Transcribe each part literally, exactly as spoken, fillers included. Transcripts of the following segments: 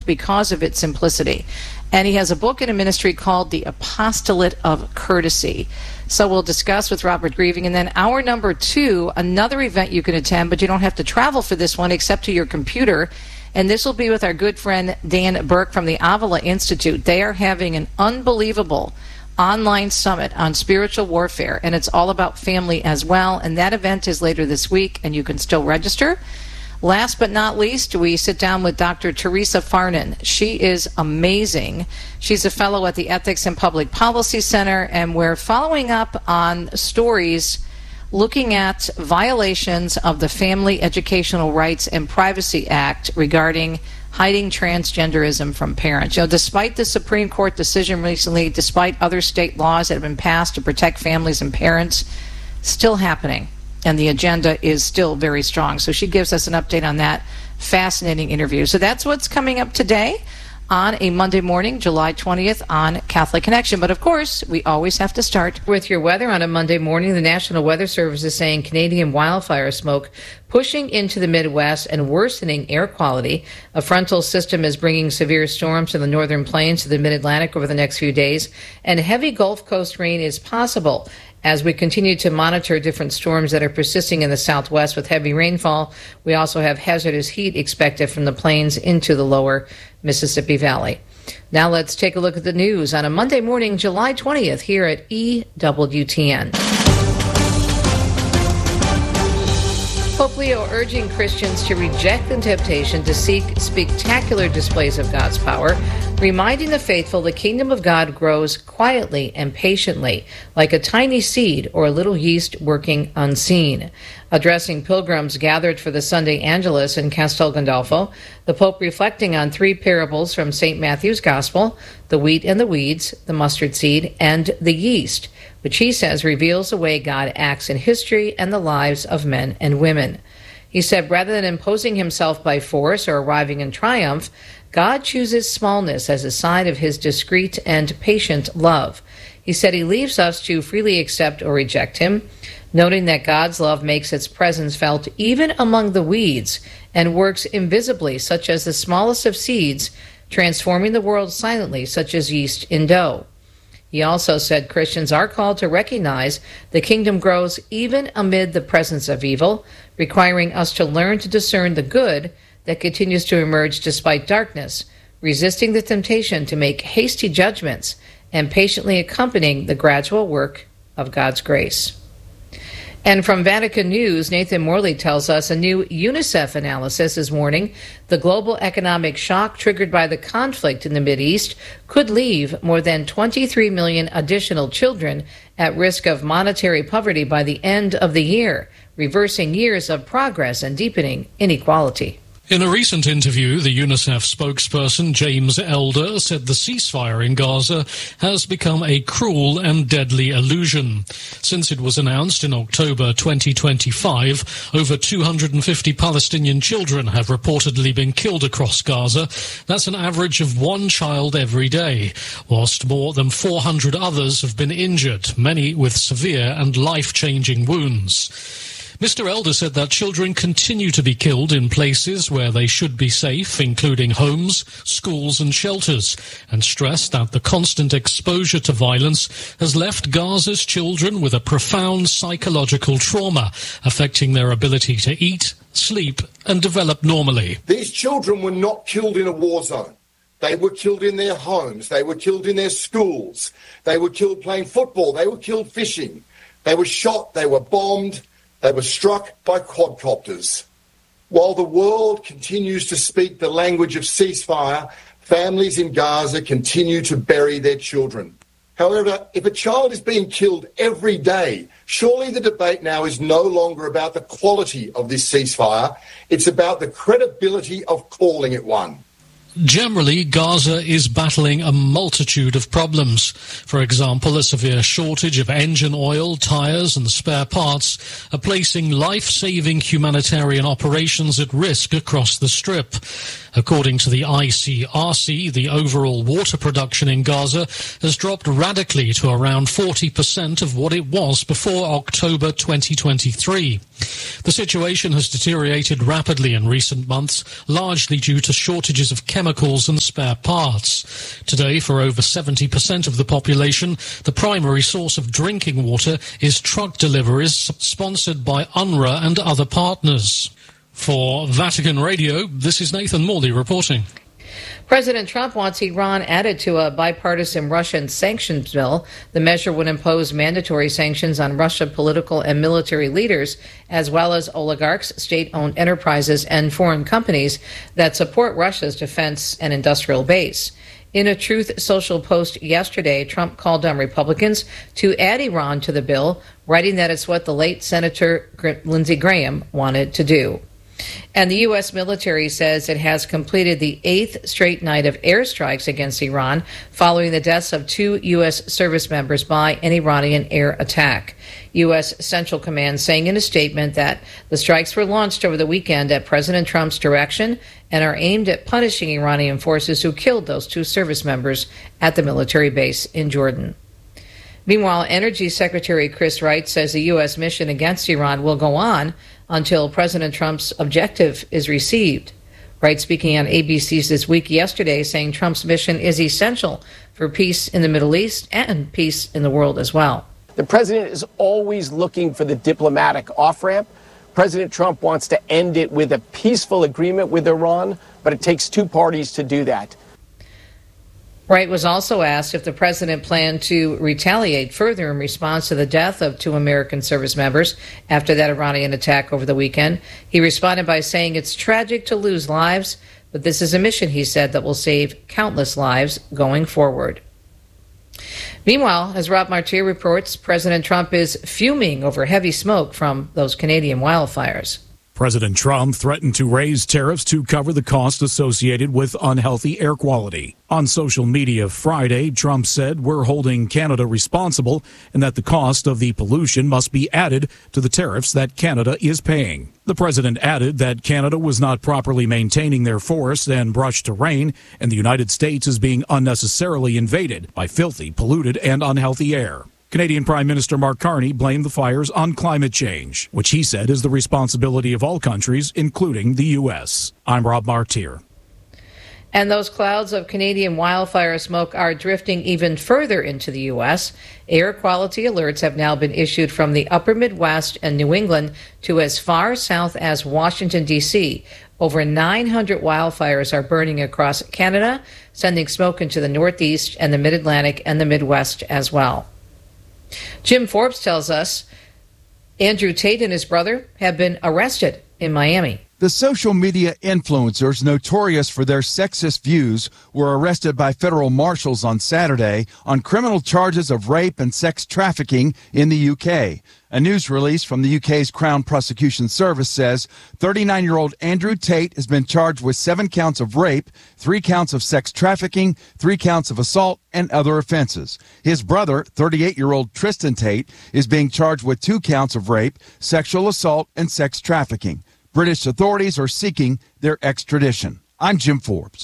because of its simplicity. And he has a book and a ministry called The Apostolate of Courtesy. So we'll discuss with Robert Grieving. And then hour number two, another event you can attend, but you don't have to travel for this one except to your computer. And this will be with our good friend Dan Burke from the Avila Institute. They are having an unbelievable online summit on spiritual warfare, and it's all about family as well. And that event is later this week, and you can still register. Last but not least, we sit down with Doctor Teresa Farnan. She is amazing. She's a fellow at the Ethics and Public Policy Center, and we're following up on stories looking at violations of the Family Educational Rights and Privacy Act regarding hiding transgenderism from parents. You know, despite the Supreme Court decision recently, despite other state laws that have been passed to protect families and parents, still happening. And the agenda is still very strong. So she gives us an update on that fascinating interview. So that's what's coming up today on a Monday morning, July twentieth on Catholic Connection. But of course, we always have to start with your weather on a Monday morning. The National Weather Service is saying Canadian wildfire smoke pushing into the Midwest and worsening air quality. A frontal system is bringing severe storms to the northern plains to the mid-Atlantic over the next few days, and heavy Gulf Coast rain is possible as we continue to monitor different storms that are persisting in the southwest with heavy rainfall. We also have hazardous heat expected from the plains into the lower Mississippi Valley. Now let's take a look at the news on a Monday morning, July twentieth, here at E W T N. Pope Leo urging Christians to reject the temptation to seek spectacular displays of God's power, reminding the faithful the kingdom of God grows quietly and patiently, like a tiny seed or a little yeast working unseen. Addressing pilgrims gathered for the Sunday Angelus in Castel Gandolfo, the Pope reflecting on three parables from Saint Matthew's Gospel, the wheat and the weeds, the mustard seed, and the yeast, which he says reveals the way God acts in history and the lives of men and women. He said rather than imposing himself by force or arriving in triumph, God chooses smallness as a sign of his discreet and patient love. He said he leaves us to freely accept or reject him, noting that God's love makes its presence felt even among the weeds and works invisibly, such as the smallest of seeds, transforming the world silently, such as yeast in dough. He also said Christians are called to recognize the kingdom grows even amid the presence of evil, requiring us to learn to discern the good that continues to emerge despite darkness, resisting the temptation to make hasty judgments, and patiently accompanying the gradual work of God's grace. And from Vatican News, Nathan Morley tells us a new UNICEF analysis is warning the global economic shock triggered by the conflict in the Mideast could leave more than twenty-three million additional children at risk of monetary poverty by the end of the year, reversing years of progress and deepening inequality. In a recent interview, the UNICEF spokesperson James Elder said the ceasefire in Gaza has become a cruel and deadly illusion. Since it was announced in October twenty twenty-five, over two hundred fifty Palestinian children have reportedly been killed across Gaza. That's an average of one child every day, whilst more than four hundred others have been injured, many with severe and life-changing wounds. Mister Elder said that children continue to be killed in places where they should be safe, including homes, schools and shelters, and stressed that the constant exposure to violence has left Gaza's children with a profound psychological trauma, affecting their ability to eat, sleep and develop normally. These children were not killed in a war zone. They were killed in their homes. They were killed in their schools. They were killed playing football. They were killed fishing. They were shot. They were bombed. They were struck by quadcopters. While the world continues to speak the language of ceasefire, families in Gaza continue to bury their children. However, if a child is being killed every day, surely the debate now is no longer about the quality of this ceasefire. It's about the credibility of calling it one. Generally, Gaza is battling a multitude of problems. For example, a severe shortage of engine oil, tires and spare parts are placing life-saving humanitarian operations at risk across the Strip. According to the I C R C, the overall water production in Gaza has dropped radically to around forty percent of what it was before October twenty twenty-three. The situation has deteriorated rapidly in recent months, largely due to shortages of chemicals chemicals and spare parts. Today, for over seventy percent of the population, the primary source of drinking water is truck deliveries sponsored by U N R W A and other partners. For Vatican Radio, this is Nathan Morley reporting. President Trump wants Iran added to a bipartisan Russian sanctions bill. The measure would impose mandatory sanctions on Russian political and military leaders, as well as oligarchs, state-owned enterprises, and foreign companies that support Russia's defense and industrial base. In a Truth Social post yesterday, Trump called on Republicans to add Iran to the bill, writing that it's what the late Senator Lindsey Graham wanted to do. And the U S military says it has completed the eighth straight night of airstrikes against Iran following the deaths of two U S service members by an Iranian air attack. U S Central Command saying in a statement that the strikes were launched over the weekend at President Trump's direction and are aimed at punishing Iranian forces who killed those two service members at the military base in Jordan. Meanwhile, Energy Secretary Chris Wright says the U S mission against Iran will go on until President Trump's objective is received. Wright speaking on A B C's This Week yesterday, saying Trump's mission is essential for peace in the Middle East and peace in the world as well. The president is always looking for the diplomatic off-ramp. President Trump wants to end it with a peaceful agreement with Iran, but it takes two parties to do that. Wright was also asked if the president planned to retaliate further in response to the death of two American service members after that Iranian attack over the weekend. He responded by saying it's tragic to lose lives, but this is a mission, he said, that will save countless lives going forward. Meanwhile, as Rob Martier reports, President Trump is fuming over heavy smoke from those Canadian wildfires. President Trump threatened to raise tariffs to cover the cost associated with unhealthy air quality. On social media Friday, Trump said we're holding Canada responsible and that the cost of the pollution must be added to the tariffs that Canada is paying. The president added that Canada was not properly maintaining their forests and brush terrain, and the United States is being unnecessarily invaded by filthy, polluted, and unhealthy air. Canadian Prime Minister Mark Carney blamed the fires on climate change, which he said is the responsibility of all countries, including the U S. I'm Rob Martier. And those clouds of Canadian wildfire smoke are drifting even further into the U S. Air quality alerts have now been issued from the upper Midwest and New England to as far south as Washington, D C Over nine hundred wildfires are burning across Canada, sending smoke into the Northeast and the Mid-Atlantic and the Midwest as well. Jim Forbes tells us Andrew Tate and his brother have been arrested in Miami. The social media influencers notorious for their sexist views were arrested by federal marshals on Saturday on criminal charges of rape and sex trafficking in the U K. A news release from the U K's Crown Prosecution Service says thirty-nine-year-old Andrew Tate has been charged with seven counts of rape, three counts of sex trafficking, three counts of assault, and other offenses. His brother, thirty-eight-year-old Tristan Tate, is being charged with two counts of rape, sexual assault, and sex trafficking. British authorities are seeking their extradition. I'm Jim Forbes.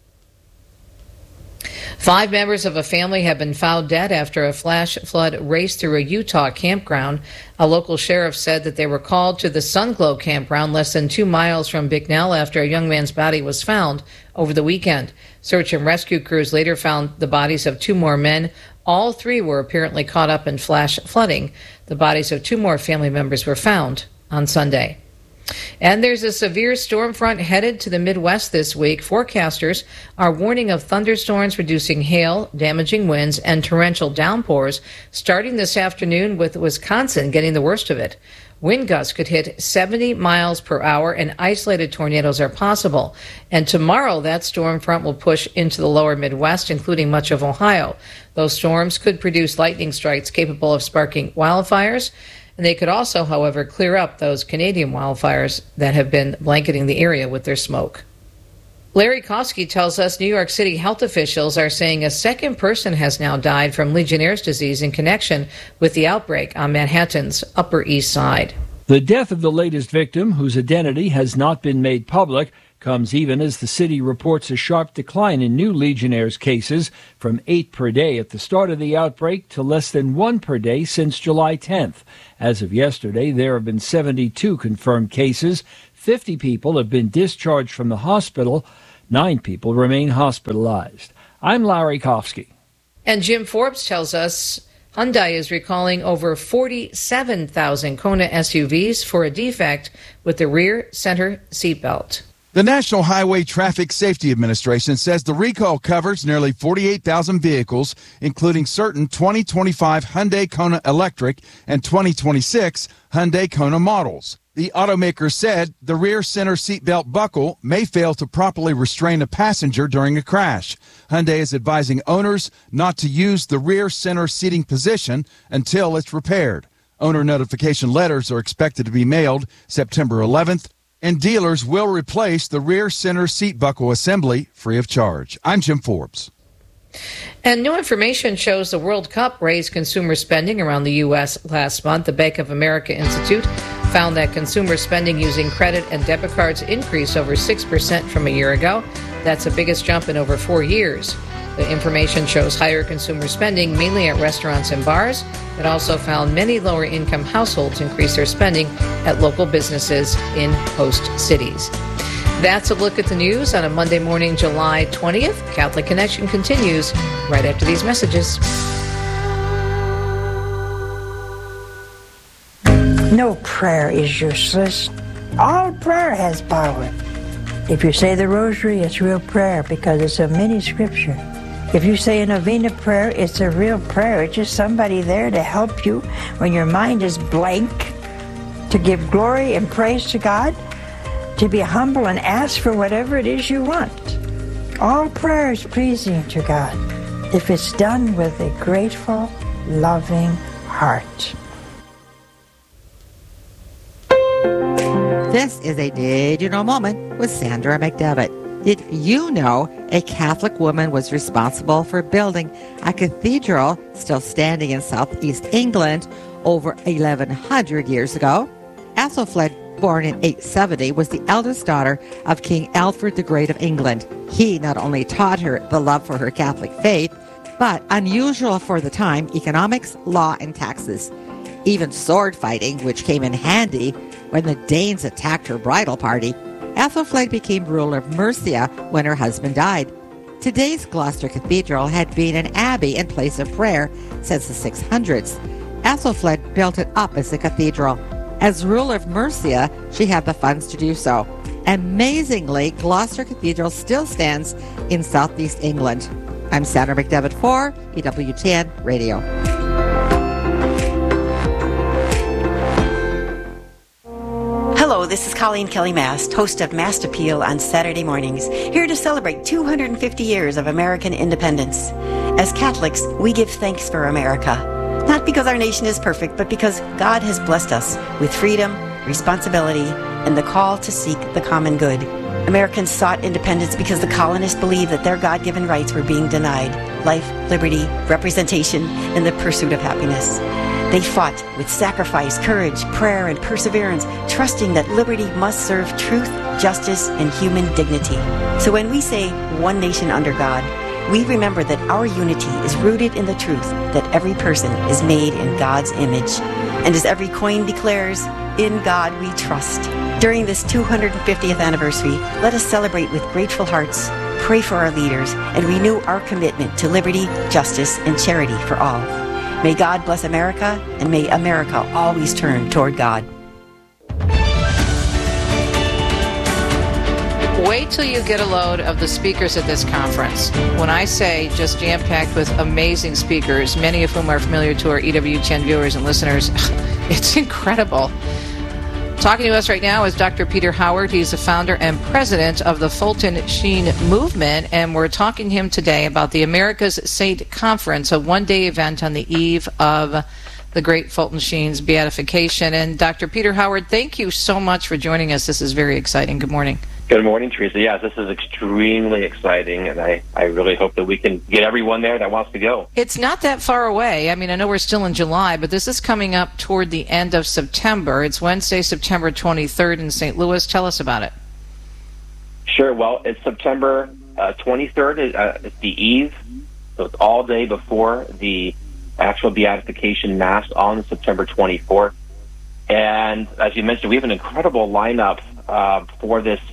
Five members of a family have been found dead after a flash flood raced through a Utah campground. A local sheriff said that they were called to the Sunglow campground less than two miles from Bicknell after a young man's body was found over the weekend. Search and rescue crews later found the bodies of two more men. All three were apparently caught up in flash flooding. The bodies of two more family members were found on Sunday. And there's a severe storm front headed to the Midwest this week. Forecasters are warning of thunderstorms producing hail, damaging winds, and torrential downpours starting this afternoon, with Wisconsin getting the worst of it. Wind gusts could hit seventy miles per hour and isolated tornadoes are possible. And tomorrow, that storm front will push into the lower Midwest, including much of Ohio. Those storms could produce lightning strikes capable of sparking wildfires. And they could also, however, clear up those Canadian wildfires that have been blanketing the area with their smoke. Larry Kosky tells us New York City health officials are saying a second person has now died from Legionnaire's disease in connection with the outbreak on Manhattan's Upper East Side. The death of the latest victim, whose identity has not been made public, comes even as the city reports a sharp decline in new Legionnaire's cases, from eight per day at the start of the outbreak to less than one per day since July tenth. As of yesterday, there have been seventy-two confirmed cases. fifty people have been discharged from the hospital. Nine people remain hospitalized. I'm Larry Kofsky. And Jim Forbes tells us Hyundai is recalling over forty-seven thousand Kona S U Vs for a defect with the rear center seatbelt. The National Highway Traffic Safety Administration says the recall covers nearly forty-eight thousand vehicles, including certain twenty twenty-five Hyundai Kona Electric and twenty twenty-six Hyundai Kona models. The automaker said the rear center seatbelt buckle may fail to properly restrain a passenger during a crash. Hyundai is advising owners not to use the rear center seating position until it's repaired. Owner notification letters are expected to be mailed September eleventh, and dealers will replace the rear center seat buckle assembly free of charge. I'm Jim Forbes. And new information shows the World Cup raised consumer spending around the U S last month. The Bank of America Institute found that consumer spending using credit and debit cards increased over six percent from a year ago. That's the biggest jump in over four years. The information shows higher consumer spending mainly at restaurants and bars. It also found many lower-income households increase their spending at local businesses in host cities. That's a look at the news on a Monday morning, July twentieth. Catholic Connection continues right after these messages. No prayer is useless. All prayer has power. If you say the rosary, it's real prayer because it's a mini scripture. If you say a novena prayer, it's a real prayer. It's just somebody there to help you when your mind is blank, to give glory and praise to God, to be humble and ask for whatever it is you want. All prayer is pleasing to God if it's done with a grateful, loving heart. This is a Did You Know moment with Sandra McDevitt. Did you know a Catholic woman was responsible for building a cathedral still standing in southeast England over eleven hundred years ago? Aethelflaed, born in eight seventy, was the eldest daughter of King Alfred the Great of England. He not only taught her the love for her Catholic faith, but unusual for the time, economics, law, and taxes. Even sword fighting, which came in handy when the Danes attacked her bridal party. Aethelflaed became ruler of Mercia when her husband died. Today's Gloucester Cathedral had been an abbey and place of prayer since the six hundreds. Aethelflaed built it up as a cathedral. As ruler of Mercia, she had the funds to do so. Amazingly, Gloucester Cathedral still stands in southeast England. I'm Sandra McDevitt for E W T N Radio. Hello, this is Colleen Kelly Mast, host of Mast Appeal on Saturday mornings, here to celebrate two hundred fifty years of American independence. As Catholics, we give thanks for America, not because our nation is perfect, but because God has blessed us with freedom, responsibility, and the call to seek the common good. Americans sought independence because the colonists believed that their God-given rights were being denied: life, liberty, representation, and the pursuit of happiness. They fought with sacrifice, courage, prayer, and perseverance, trusting that liberty must serve truth, justice, and human dignity. So when we say one nation under God, we remember that our unity is rooted in the truth that every person is made in God's image. And as every coin declares, in God we trust. During this two hundred fiftieth anniversary, let us celebrate with grateful hearts, pray for our leaders, and renew our commitment to liberty, justice, and charity for all. May God bless America, and may America always turn toward God. Wait till you get a load of the speakers at this conference. When I say just jam-packed with amazing speakers, many of whom are familiar to our E W T N viewers and listeners, it's incredible. Talking to us right now is Doctor Peter Howard. He's the founder and president of the Fulton Sheen Movement, and we're talking to him today about the America's Saint Conference, a one-day event on the eve of the great Fulton Sheen's beatification. And Doctor Peter Howard, thank you so much for joining us. This is very exciting. Good morning. Good morning, Teresa. Yes, this is extremely exciting, and I, I really hope that we can get everyone there that wants to go. It's not that far away. I mean, I know we're still in July, but this is coming up toward the end of September. It's Wednesday, September twenty-third in Saint Louis. Tell us about it. Sure. Well, it's September uh, twenty-third. Uh, it's the eve, so it's all day before the actual beatification Mass on September twenty-fourth. And as you mentioned, we have an incredible lineup uh, for this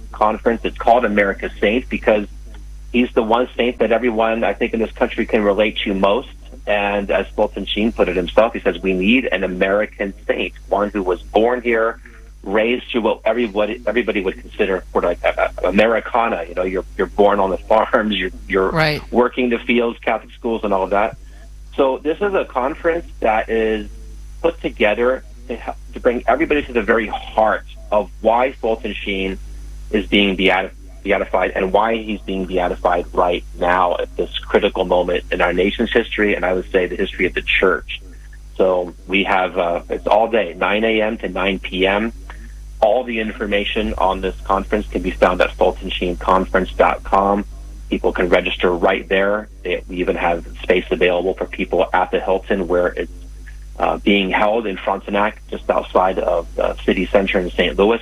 conference. It's called America's Saint because he's the one saint that everyone, I think, in this country can relate to most. And as Fulton Sheen put it himself, he says, we need an American saint, one who was born here, raised to what everybody everybody would consider sort of like a, a Americana. You know, you're you're born on the farms, you're you're right. working the fields, Catholic schools, and all of that. So this is a conference that is put together to, help, to bring everybody to the very heart of why Fulton Sheen is being beati- beatified and why he's being beatified right now at this critical moment in our nation's history, and I would say the history of the church. So we have, uh, it's all day, nine a.m. to nine p.m. All the information on this conference can be found at fulton sheen conference dot com. People can register right there. They, we even have space available for people at the Hilton where it's uh, being held in Frontenac, just outside of the city center in Saint Louis.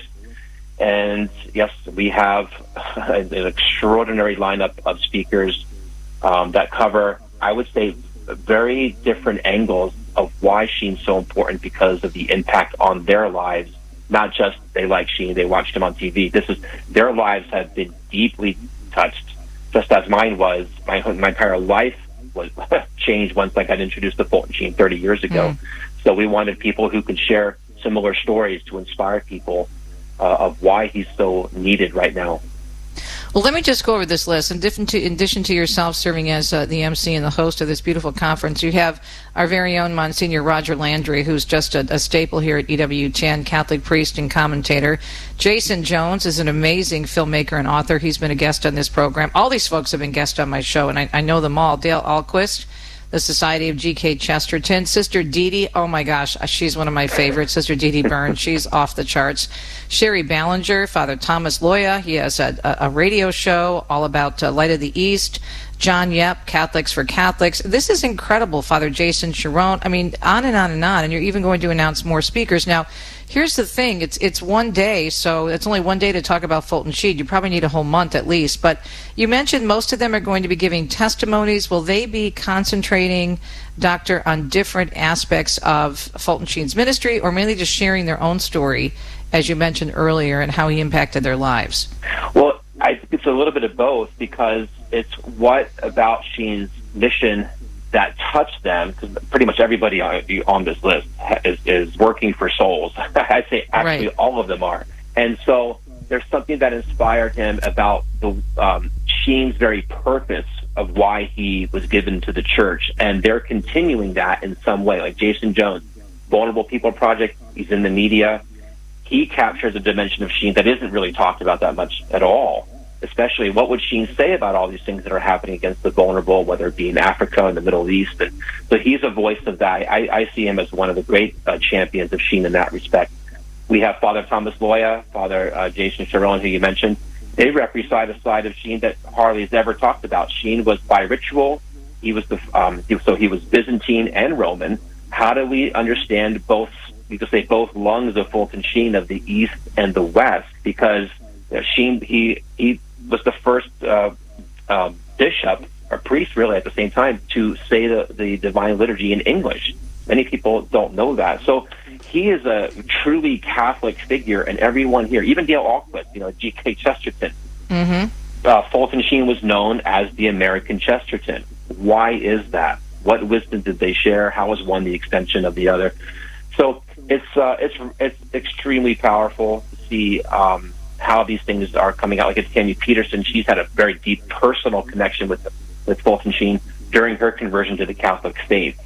And yes, we have an extraordinary lineup of speakers um, that cover, I would say, very different angles of why Sheen's so important because of the impact on their lives. Not just they like Sheen, they watched him on T V. This is their lives have been deeply touched, just as mine was. My my entire life was changed once I got introduced to Fulton Sheen thirty years ago. Mm. So we wanted people who could share similar stories to inspire people uh, of why he's so needed right now. Well, let me just go over this list. In addition to, in addition to yourself serving as uh, the M C and the host of this beautiful conference, you have our very own Monsignor Roger Landry, who's just a, a staple here at E W ten, Catholic priest and commentator. Jason Jones is an amazing filmmaker and author. He's been a guest on this program. All these folks have been guests on my show, and I, I know them all. Dale Ahlquist, the Society of G K Chesterton. Sister Dee Dee, oh my gosh, she's one of my favorites. Sister Dee Dee Burns, she's off the charts. Sherry Ballinger, Father Thomas Loya, he has a, a radio show all about uh, Light of the East. John Yep, Catholics for Catholics. This is incredible. Father Jason Sharon. I mean, on and on and on. And you're even going to announce more speakers. Now, here's the thing. It's it's one day, so it's only one day to talk about Fulton Sheen. You probably need a whole month at least. But you mentioned most of them are going to be giving testimonies. Will they be concentrating, Doctor, on different aspects of Fulton Sheen's ministry, or mainly just sharing their own story, as you mentioned earlier, and how he impacted their lives? Well, I think it's a little bit of both, because it's what about Sheen's mission that touched them, because pretty much everybody on, on this list is, is working for souls. I'd say actually right. all of them are. And so there's something that inspired him about the um, Sheen's very purpose of why he was given to the church, and they're continuing that in some way. Like Jason Jones, Vulnerable People Project, he's in the media. He captures a dimension of Sheen that isn't really talked about that much at all. Especially, what would Sheen say about all these things that are happening against the vulnerable, whether it be in Africa and the Middle East? And so he's a voice of that. I, I see him as one of the great uh, champions of Sheen in that respect. We have Father Thomas Loya, Father uh, Jason Sharon, who you mentioned. They represent a side of Sheen that hardly is ever talked about. Sheen was bi-ritual. He was the um, he, so he was Byzantine and Roman. How do we understand both? You could say both lungs of Fulton Sheen, of the East and the West, because uh, Sheen he he. was the first uh, uh, bishop, or priest really at the same time, to say the, the Divine Liturgy in English. Many people don't know that. So he is a truly Catholic figure, and everyone here, even Dale Ahlquist, you know, G K Chesterton. Mm-hmm. Uh, Fulton Sheen was known as the American Chesterton. Why is that? What wisdom did they share? How is one the extension of the other? So it's uh, it's it's extremely powerful to see um, how these things are coming out. Like it's Tammy Peterson, she's had a very deep personal connection with with Fulton Sheen during her conversion to the Catholic faith.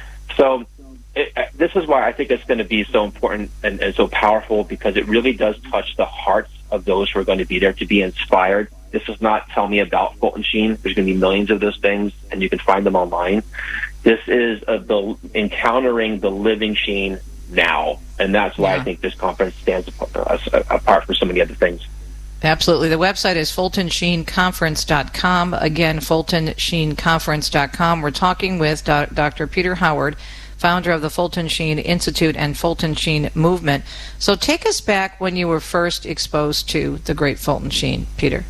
So it, this is why I think it's going to be so important and, and so powerful, because it really does touch the hearts of those who are going to be there to be inspired. This is not tell me about Fulton Sheen. There's going to be millions of those things, and you can find them online. This is uh, the encountering the living Sheen now, and that's why yeah. I think this conference stands apart, uh, apart from so many other things. Absolutely. The website is fulton sheen conference dot com. Again, fulton sheen conference dot com. We're talking with Do- Doctor Peter Howard, founder of the Fulton Sheen Institute and Fulton Sheen Movement. So take us back when you were first exposed to the great Fulton Sheen, Peter.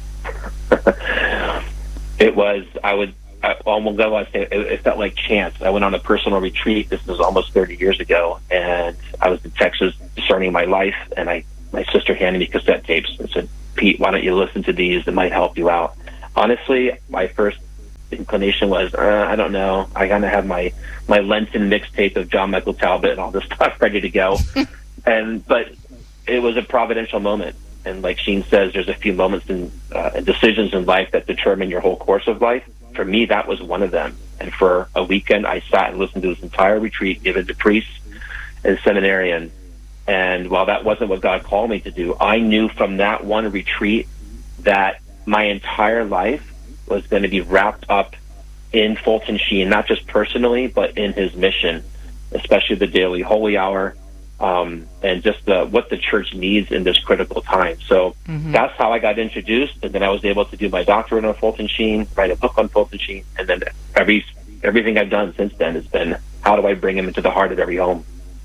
It was, I would, I almost go and say, it, it felt like chance. I went on a personal retreat. This was almost thirty years ago, and I was in Texas discerning my life, and I, my sister handed me cassette tapes and said, Pete, why don't you listen to these? It might help you out. Honestly, my first inclination was, uh, I don't know. I kind of have my, my Lenten mixtape of John Michael Talbot and all this stuff ready to go. and But it was a providential moment. And like Sheen says, there's a few moments and uh, decisions in life that determine your whole course of life. For me, that was one of them. And for a weekend, I sat and listened to this entire retreat given to priests and seminarians. And while that wasn't what God called me to do, I knew from that one retreat that my entire life was going to be wrapped up in Fulton Sheen, not just personally, but in his mission, especially the daily holy hour, um, and just the, what the church needs in this critical time. So mm-hmm. that's how I got introduced, and then I was able to do my doctorate on Fulton Sheen, write a book on Fulton Sheen, and then every everything I've done since then has been, how do I bring him into the heart of every home?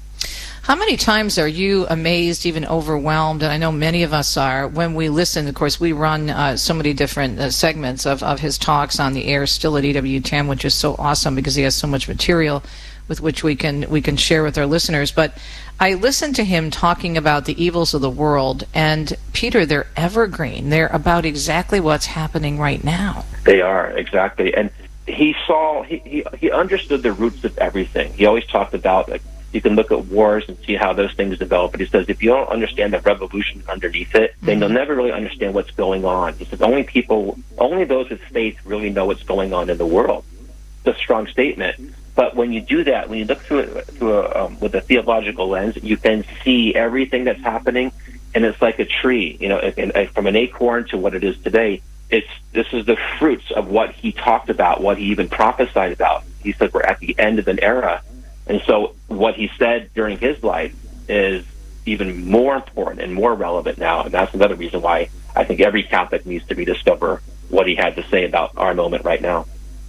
How many times are you amazed, even overwhelmed, and I know many of us are, when we listen? Of course, we run uh, so many different uh, segments of, of his talks on the air still at E W ten, which is so awesome because he has so much material with which we can we can share with our listeners. But I listened to him talking about the evils of the world, and Peter, they're evergreen. They're about exactly what's happening right now. They are, exactly. And he saw, he, he, he understood the roots of everything. He always talked about, like, you can look at wars and see how those things develop. But he says, if you don't understand the revolution underneath it, then you'll never really understand what's going on. He says, only people, only those with faith really know what's going on in the world. It's a strong statement. But when you do that, when you look through it through a, um, with a theological lens, you can see everything that's happening, and it's like a tree. You know, and, and from an acorn to what it is today, it's this is the fruits of what he talked about, what he even prophesied about. He said we're at the end of an era, and so what he said during his life is even more important and more relevant now. And that's another reason why I think every Catholic needs to rediscover what he had to say about our moment right now.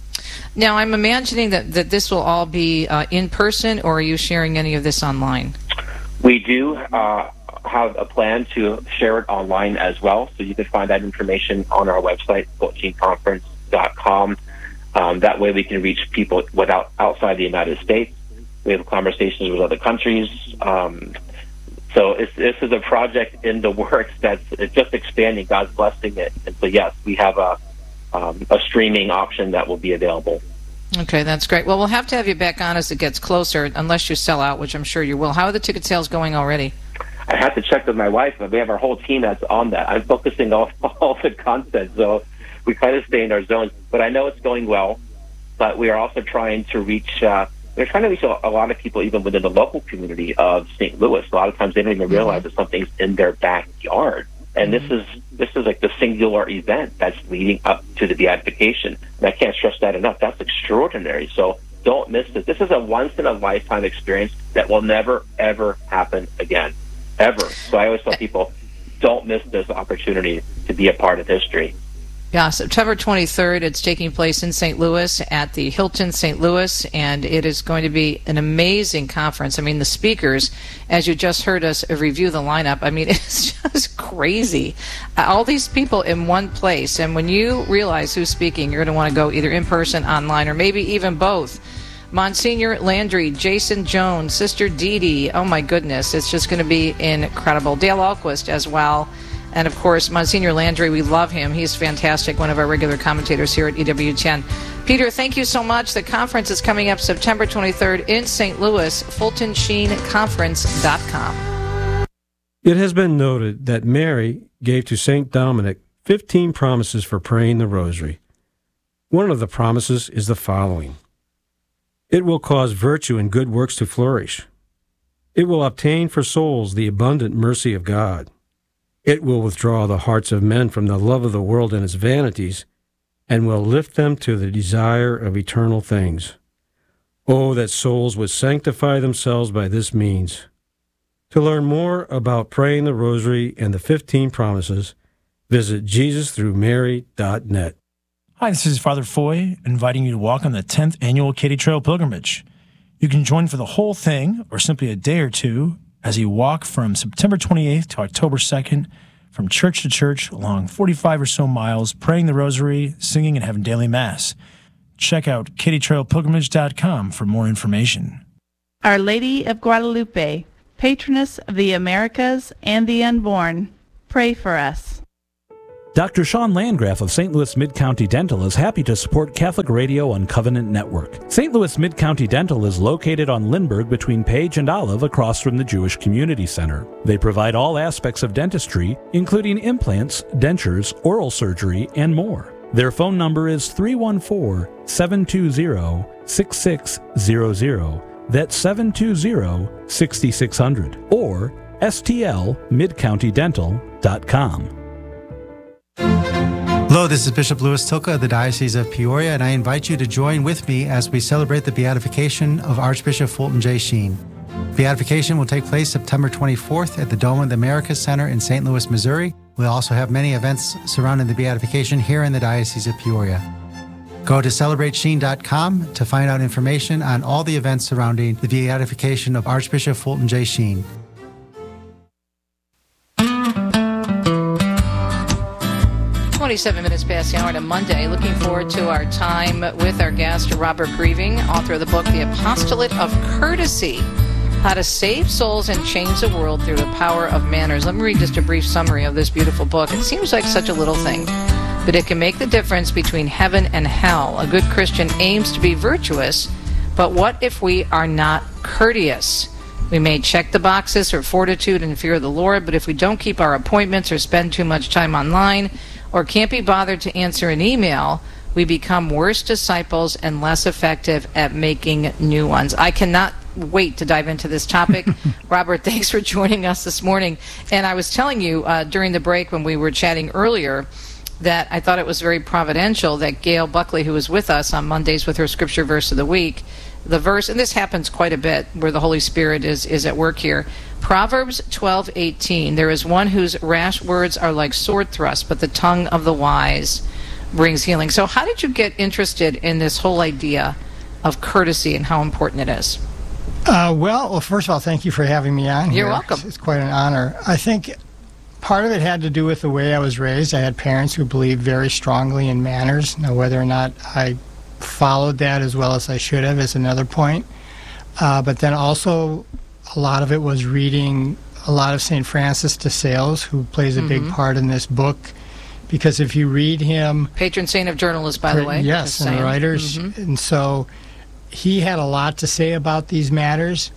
Now, I'm imagining that, that this will all be uh, in person, or are you sharing any of this online? We do uh, have a plan to share it online as well, so you can find that information on our website, fulton sheen conference dot com. Um, that way we can reach people without outside the United States. We have conversations with other countries. Um, so it's, this is a project in the works that's it's just expanding. God's blessing it. And so, yes, we have a Um, a streaming option that will be available. Okay, that's great. Well, we'll have to have you back on as it gets closer, unless you sell out, which I'm sure you will. How are the ticket sales going already? I have to check with my wife, but we have our whole team that's on that. I'm focusing on all the content, so we kind of stay in our zones. But I know it's going well, but we are also trying to reach, uh, we're trying to reach a, a lot of people even within the local community of Saint Louis. A lot of times they don't even realize mm-hmm. that something's in their backyard. And this is this is like the singular event that's leading up to the beatification. And I can't stress that enough. That's extraordinary. So don't miss this. This is a once-in-a-lifetime experience that will never, ever happen again. Ever. So I always tell people, don't miss this opportunity to be a part of history. Yeah, September twenty-third, it's taking place in Saint Louis at the Hilton Saint Louis, and it is going to be an amazing conference. I mean, the speakers, as you just heard us review the lineup, I mean, it's just crazy. All these people in one place, and when you realize who's speaking, you're going to want to go either in person, online, or maybe even both. Monsignor Landry, Jason Jones, Sister Dee Dee, oh my goodness, it's just going to be incredible. Dale Ahlquist as well. And, of course, Monsignor Landry, we love him. He's fantastic, one of our regular commentators here at E W ten. Peter, thank you so much. The conference is coming up September twenty-third in Saint Louis, fulton sheen conference dot com. It has been noted that Mary gave to Saint Dominic fifteen promises for praying the rosary. One of the promises is the following. It will cause virtue and good works to flourish. It will obtain for souls the abundant mercy of God. It will withdraw the hearts of men from the love of the world and its vanities, and will lift them to the desire of eternal things. Oh, that souls would sanctify themselves by this means. To learn more about praying the rosary and the fifteen promises, visit jesus through mary dot net. Hi, this is Father Foy, inviting you to walk on the tenth Annual Katy Trail Pilgrimage. You can join for the whole thing, or simply a day or two, as you walk from September twenty-eighth to October second, from church to church, along forty-five or so miles, praying the rosary, singing, and having daily Mass. Check out katy trail pilgrimage dot com for more information. Our Lady of Guadalupe, patroness of the Americas and the unborn, pray for us. Doctor Sean Landgraf of Saint Louis Mid-County Dental is happy to support Catholic Radio on Covenant Network. Saint Louis Mid-County Dental is located on Lindbergh between Page and Olive across from the Jewish Community Center. They provide all aspects of dentistry, including implants, dentures, oral surgery, and more. Their phone number is three one four, seven two zero, six six zero zero. That's seven two zero, six six zero zero. Or S T L mid county dental dot com. Hello, this is Bishop Louis Tilka of the Diocese of Peoria, and I invite you to join with me as we celebrate the beatification of Archbishop Fulton J. Sheen. Beatification will take place September twenty-fourth at the Dome of the Americas Center in Saint Louis, Missouri. We'll also have many events surrounding the beatification here in the Diocese of Peoria. Go to celebrate sheen dot com to find out information on all the events surrounding the beatification of Archbishop Fulton J. Sheen. twenty-seven minutes past the hour on a Monday. Looking forward to our time with our guest, Robert Grieving, author of the book, The Apostolate of Courtesy, How to Save Souls and Change the World Through the Power of Manners. Let me read just a brief summary of this beautiful book. It seems like such a little thing, but it can make the difference between heaven and hell. A good Christian aims to be virtuous, but what if we are not courteous? We may check the boxes for fortitude and fear of the Lord, but if we don't keep our appointments or spend too much time online, or can't be bothered to answer an email, we become worse disciples and less effective at making new ones. I cannot wait to dive into this topic. Robert, thanks for joining us this morning. And I was telling you uh, during the break when we were chatting earlier that I thought it was very providential that Gail Buckley, who was with us on Mondays with her scripture verse of the week, the verse, and this happens quite a bit where the Holy Spirit is, is at work here, Proverbs twelve eighteen, there is one whose rash words are like sword thrusts, but the tongue of the wise brings healing. So how did you get interested in this whole idea of courtesy and how important it is? Uh, well, well, first of all, thank you for having me on here. You're welcome. It's, it's quite an honor. I think part of it had to do with the way I was raised. I had parents who believed very strongly in manners. Now, whether or not I followed that as well as I should have is another point. Uh, but then also a lot of it was reading a lot of Saint Francis de Sales, who plays a mm-hmm. big part in this book, because if you read him... Patron saint of journalists, by the way. Yes, and writers. Mm-hmm. And so he had a lot to say about these matters.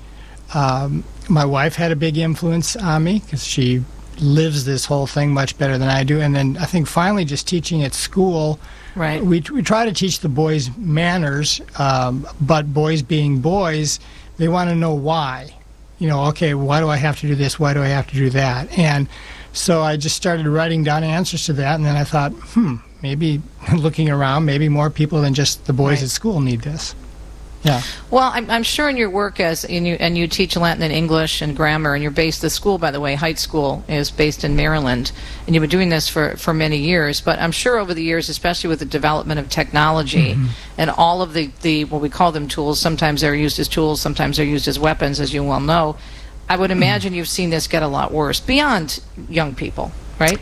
Um, my wife had a big influence on me because she lives this whole thing much better than I do. And then I think finally just teaching at school... Right. We, we try to teach the boys manners, um, but boys being boys, they want to know why. You know, okay, why do I have to do this? Why do I have to do that? And so I just started writing down answers to that, and then I thought, hmm, maybe looking around, maybe more people than just the boys right. at school need this. Yeah. Well, I'm, I'm sure in your work as and you and you teach Latin and English and grammar, and you're based. The school, by the way, Heights School, is based in Maryland, and you've been doing this for, for many years. But I'm sure over the years, especially with the development of technology mm-hmm. and all of the, the what we call them tools, sometimes they're used as tools, sometimes they're used as weapons, as you well know. I would imagine mm-hmm. you've seen this get a lot worse beyond young people, right?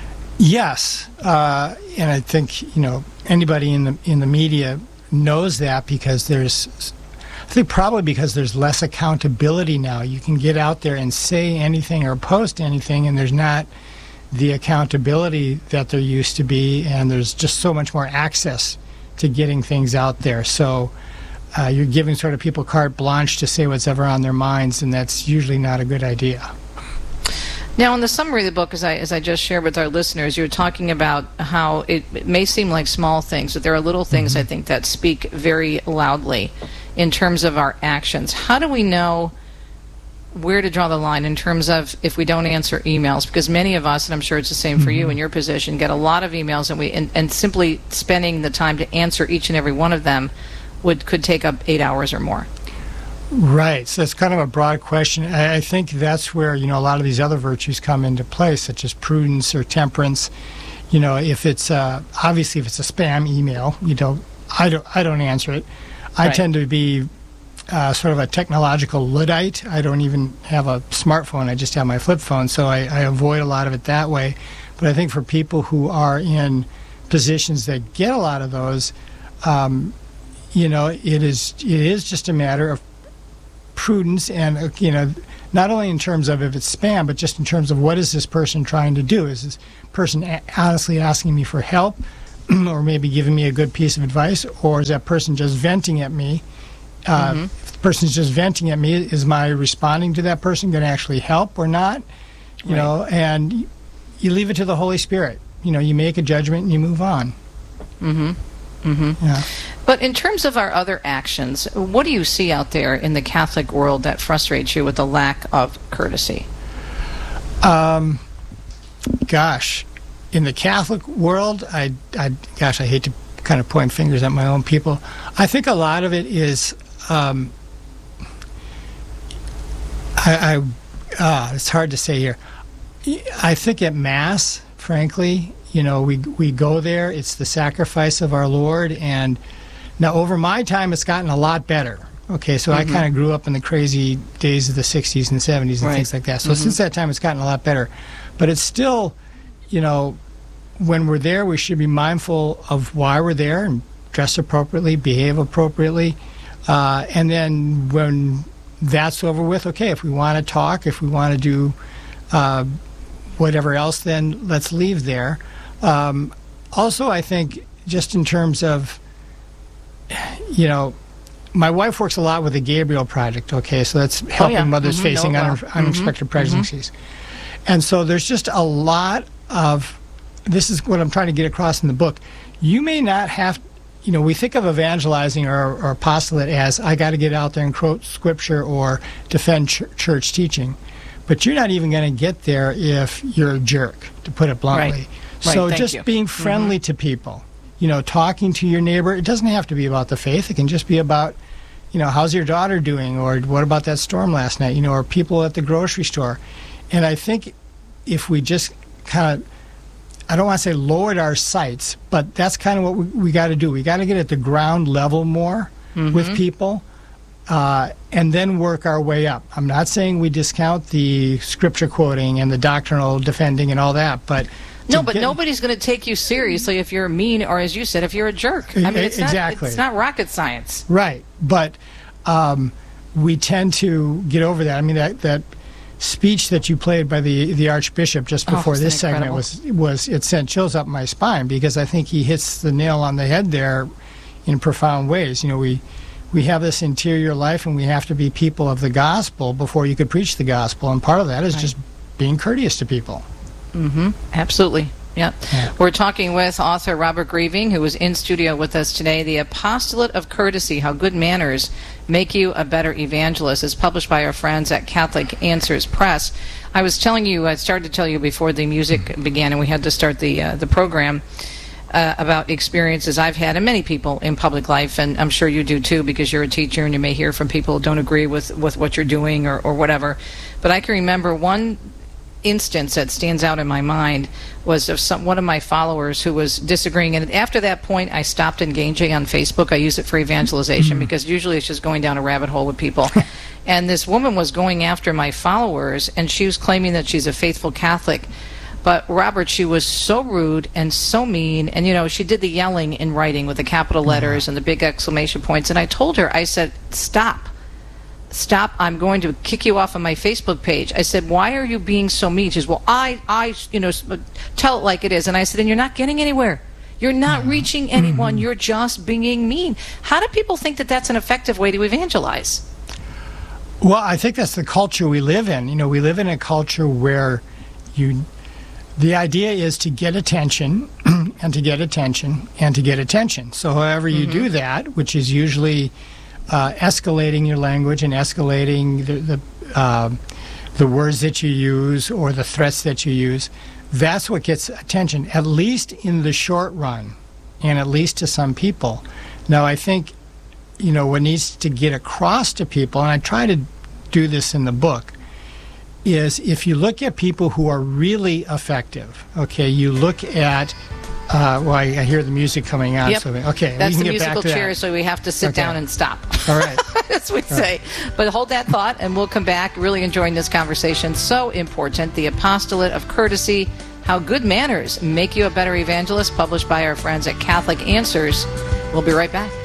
Yes, uh, and I think you know anybody in the in the media knows that because there's, I think probably because there's less accountability now. You can get out there and say anything or post anything, and there's not the accountability that there used to be, and there's just so much more access to getting things out there. So uh, you're giving sort of people carte blanche to say what's ever on their minds, and that's usually not a good idea. Now, in the summary of the book, as I as I just shared with our listeners, you're talking about how it, it may seem like small things, but there are little things, mm-hmm. I think, that speak very loudly in terms of our actions. How do we know where to draw the line in terms of if we don't answer emails? Because many of us, and I'm sure it's the same for mm-hmm. you in your position, get a lot of emails, and we and, and simply spending the time to answer each and every one of them would could take up eight hours or more. Right. So it's kind of a broad question. I, I think that's where, you know, a lot of these other virtues come into play, such as prudence or temperance. You know, if it's, uh, obviously if it's a spam email, you know, I don't, I don't answer it. I right. tend to be uh, sort of a technological Luddite. I don't even have a smartphone. I just have my flip phone, so I, I avoid a lot of it that way. But I think for people who are in positions that get a lot of those, um, you know, it is it is just a matter of prudence and, you know, not only in terms of if it's spam, but just in terms of what is this person trying to do? Is this person a- honestly asking me for help, or maybe giving me a good piece of advice, or is that person just venting at me? Uh, Mm-hmm. If the person's just venting at me, is my responding to that person going to actually help or not? You Right. know, and you leave it to the Holy Spirit. You know, you make a judgment and you move on. Mm-hmm. Mm-hmm. Yeah. But in terms of our other actions, what do you see out there in the Catholic world that frustrates you with the lack of courtesy? Um, gosh, in the Catholic world, I, I, gosh, I hate to kind of point fingers at my own people. I think a lot of it is, um, I, I uh, it's hard to say here. I think at Mass, frankly, you know, we we go there. It's the sacrifice of our Lord, and now over my time, it's gotten a lot better. Okay, so Mm-hmm. I kind of grew up in the crazy days of the sixties and seventies and Right. things like that. So Mhm. since that time, it's gotten a lot better. But it's still, you know, when we're there, we should be mindful of why we're there and dress appropriately, behave appropriately. Uh, and then when that's over with, okay, if we want to talk, if we want to do uh, whatever else, then let's leave there. Um, also, I think just in terms of, you know, my wife works a lot with the Gabriel Project, okay, so that's helping yeah. mothers Mhm. facing Know it un- well. unexpected Mhm. pregnancies. And so there's just a lot of, this is what I'm trying to get across in the book. You may not have, you know, we think of evangelizing or, or apostolate as I got to get out there and quote scripture or defend ch- church teaching. But you're not even going to get there if you're a jerk, to put it bluntly. Right. Right, So thank just you. being friendly to people, you know, talking to your neighbor. It doesn't have to be about the faith. It can just be about, you know, how's your daughter doing? Or what about that storm last night? You know, or people at the grocery store. And I think if we just kind of, I don't want to say lowered our sights, but that's kind of what we, we got to do. We got to get at the ground level more Mhm. with people, uh, and then work our way up. I'm not saying we discount the scripture quoting and the doctrinal defending and all that, but No, to but get- nobody's going to take you seriously if you're mean or, as you said, if you're a jerk. I mean, it's Exactly. not, it's not rocket science. Right, but um, we tend to get over that. I mean, that that speech that you played by the the Archbishop just Oh, before isn't this it segment incredible? was was it sent chills up my spine, because I think he hits the nail on the head there in profound ways. You know, we we have this interior life, and we have to be people of the gospel before you could preach the gospel, and part of that is Right. just being courteous to people. Mm-hmm. Absolutely. Yeah. We're talking with author Robert Grieving, who is in studio with us today. The Apostolate of Courtesy, How Good Manners Make You a Better Evangelist, is published by our friends at Catholic Answers Press. I was telling you, I started to tell you before the music began and we had to start the uh, the program, uh, about experiences I've had, and many people in public life, and I'm sure you do too, because you're a teacher and you may hear from people who don't agree with, with what you're doing or, or whatever. But I can remember one instance that stands out in my mind was of some one of my followers who was disagreeing, and after that point I stopped engaging on Facebook. I use it for evangelization because usually it's just going down a rabbit hole with people. And this woman was going after my followers, and she was claiming that she's a faithful Catholic. But Robert, she was so rude and so mean, and you know, she did the yelling in writing with the capital letters and the big exclamation points. And I told her, I said, stop. Stop, I'm going to kick you off of my Facebook page. I said, why are you being so mean? She says, well, I, I, you know, tell it like it is. And I said, and you're not getting anywhere. You're not reaching anyone. You're just being mean. How do people think that that's an effective way to evangelize? Well, I think that's the culture we live in. You know, we live in a culture where you, the idea is to get attention and to get attention and to get attention. So however you Mm-hmm. do that, which is usually uh, escalating your language and escalating the the, uh, the words that you use or the threats that you use, that's what gets attention, at least in the short run, and at least to some people. Now, I think, you know, what needs to get across to people, and I try to do this in the book, is if you look at people who are really effective, okay, you look at, uh, well, I, I hear the music coming on, Yep. so okay, That's we the can get back musical to chair, that. so we have to sit Okay. down and stop. All right. As we say. But hold that thought, and we'll come back. Really enjoying this conversation. So important. The Apostolate of Courtesy, How Good Manners Make You a Better Evangelist, published by our friends at Catholic Answers. We'll be right back.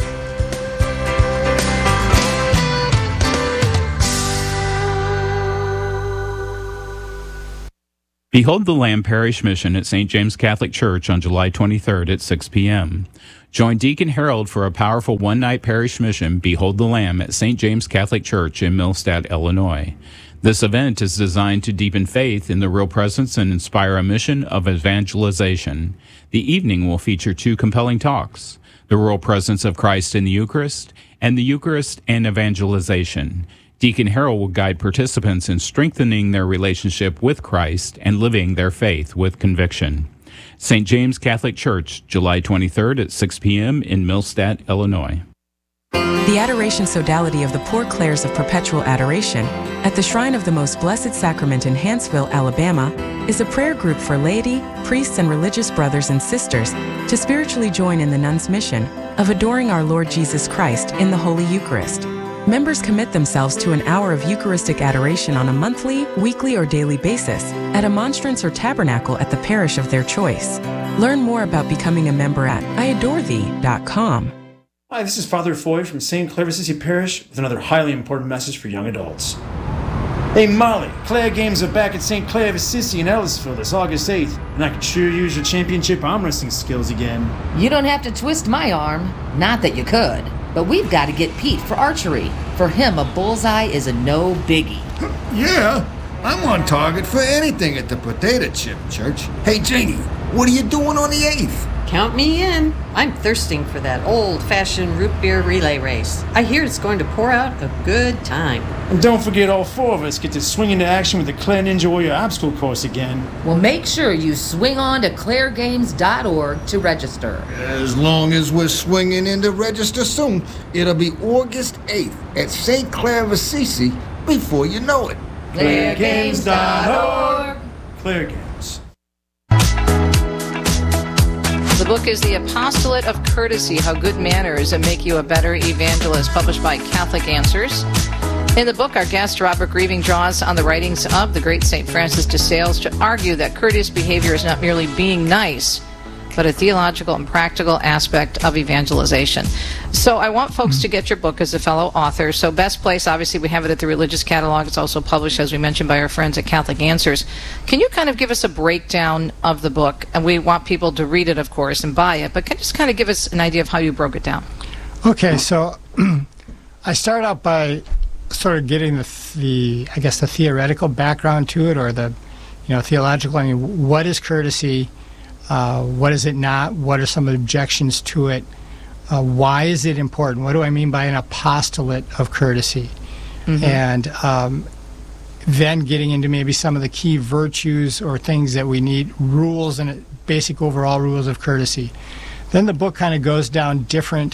Behold the Lamb Parish Mission at Saint James Catholic Church on July twenty-third at six p.m. Join Deacon Harold for a powerful one-night parish mission, Behold the Lamb, at Saint James Catholic Church in Millstadt, Illinois. This event is designed to deepen faith in the real presence and inspire a mission of evangelization. The evening will feature two compelling talks, The Real Presence of Christ in the Eucharist and The Eucharist and Evangelization. Deacon Harold will guide participants in strengthening their relationship with Christ and living their faith with conviction. Saint James Catholic Church, July twenty-third at six p.m. in Millstadt, Illinois. The Adoration Sodality of the Poor Clares of Perpetual Adoration at the Shrine of the Most Blessed Sacrament in Hanceville, Alabama, is a prayer group for laity, priests, and religious brothers and sisters to spiritually join in the nuns' mission of adoring our Lord Jesus Christ in the Holy Eucharist. Members commit themselves to an hour of Eucharistic adoration on a monthly, weekly, or daily basis at a monstrance or tabernacle at the parish of their choice. Learn more about becoming a member at I adore thee dot com. Hi, this is Father Foy from Saint Clare of Assisi Parish with another highly important message for young adults. Hey Molly, Clare Games are back at Saint Clare of Assisi in Ellisville this August eighth, and I can sure use your championship arm wrestling skills again. You don't have to twist my arm. Not that you could. But we've got to get Pete for archery. For him, a bullseye is a no biggie. Yeah, I'm on target for anything at the potato chip, Church. Hey, Janie, what are you doing on the eighth? Count me in. I'm thirsting for that old-fashioned root beer relay race. I hear it's going to pour out a good time. And don't forget all four of us get to swing into action with the Clare Ninja Warrior obstacle course again. Well, make sure you swing on to clare games dot org to register. As long as we're swinging in to register soon, it'll be August eighth at Saint Clare of Assisi before you know it. clare games dot org. Clare Games. The book is The Apostolate of Courtesy, How Good Manners Make You a Better Evangelist, published by Catholic Answers. In the book, our guest, Robert Grieving, draws on the writings of the great Saint Francis de Sales to argue that courteous behavior is not merely being nice, but a theological and practical aspect of evangelization. So I want folks to get your book as a fellow author. So best place, obviously, we have it at the Religious Catalog. It's also published, as we mentioned, by our friends at Catholic Answers. Can you kind of give us a breakdown of the book? And we want people to read it, of course, and buy it. But can you just kind of give us an idea of how you broke it down? Okay, so I start out by sort of getting the, the, I guess, the theoretical background to it, or the, you know, theological. I mean, what is courtesy? Uh, what is it not? What are some of the objections to it? Uh, why is it important? What do I mean by an apostolate of courtesy? Mm-hmm. And um, then getting into maybe some of the key virtues or things that we need, rules and basic overall rules of courtesy. Then the book kind of goes down different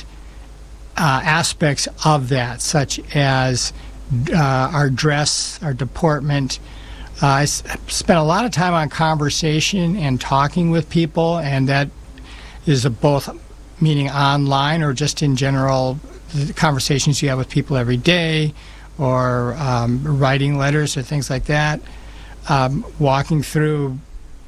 uh, aspects of that, such as uh, our dress, our deportment. Uh, I s- spent a lot of time on conversation and talking with people, and that is a both meaning online or just in general the conversations you have with people every day, or um, writing letters or things like that. Um, walking through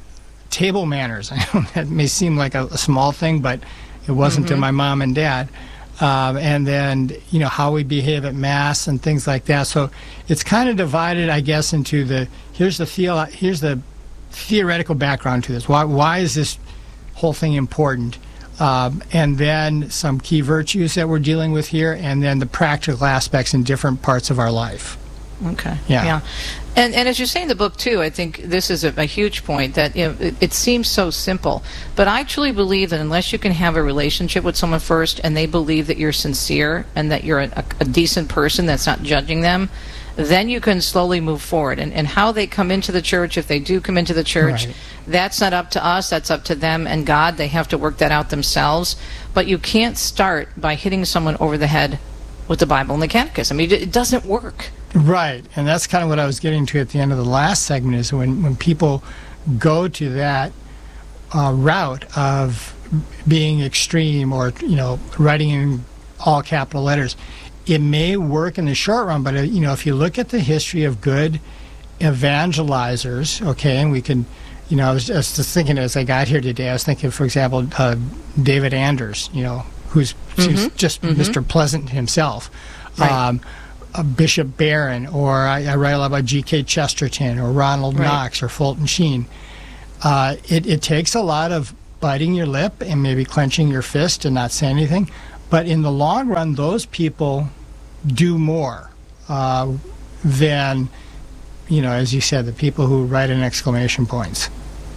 table manners. I know that may seem like a, a small thing, but it wasn't mm-hmm. to my mom and dad. Um, and then, you know, how we behave at Mass and things like that. So it's kind of divided, I guess, into the, here's the theo- here's the theoretical background to this. Why, why is this whole thing important? Um, and then some key virtues that we're dealing with here, and then the practical aspects in different parts of our life. Okay. Yeah. yeah. And and as you say in the book, too, I think this is a, a huge point, that you know, it, it seems so simple. But I truly believe that unless you can have a relationship with someone first, and they believe that you're sincere and that you're a, a, a decent person that's not judging them, then you can slowly move forward. And, and how they come into the church, if they do come into the church, right. That's not up to us. That's up to them and God. They have to work that out themselves. But you can't start by hitting someone over the head with the Bible and the Catechism. I mean, it, it doesn't work. Right, and that's kind of what I was getting to at the end of the last segment, is when, when people go to that uh, route of being extreme, or, you know, writing in all capital letters, it may work in the short run, but, uh, you know, if you look at the history of good evangelizers, okay, and we can, you know, I was, I was just thinking as I got here today, I was thinking, for example, uh, David Anders, you know, who's mm-hmm. just mm-hmm. Mister Pleasant himself. Right. Um, a Bishop Barron, or I, I write a lot about G K Chesterton, or Ronald Right. Knox, or Fulton Sheen. Uh, it, it takes a lot of biting your lip and maybe clenching your fist and not saying anything. But in the long run, those people do more uh, than, you know, as you said, the people who write in exclamation points.